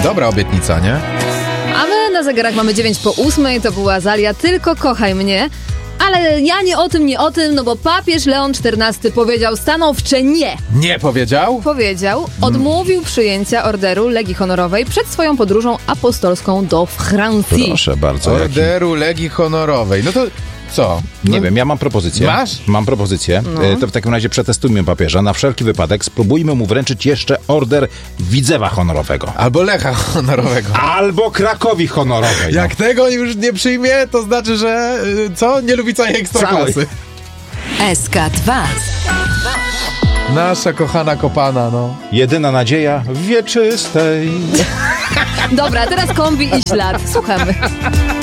Dobra obietnica, nie? A my na zegarach mamy 9:08, to była Azalia, tylko kochaj mnie. Ale ja nie o tym, no bo papież Leon XIV powiedział stanowcze nie. Nie powiedział? Powiedział, odmówił przyjęcia orderu Legii Honorowej przed swoją podróżą apostolską do Francji. Proszę bardzo. Orderu Legii Honorowej. No to co? Nie wiem, ja mam propozycję. Masz? Mam propozycję. To w takim razie przetestujmy papieża. Na wszelki wypadek spróbujmy mu wręczyć jeszcze order Widzewa Honorowego. Albo Lecha Honorowego. Albo Krakowi Honorowej. Jak tego już nie przyjmie, to znaczy, że co? Nie lubi całej ekstraklasy. SK2. Nasza kochana kopana, no. Jedyna nadzieja wieczystej. Dobra, teraz kombi i ślad. Słuchamy.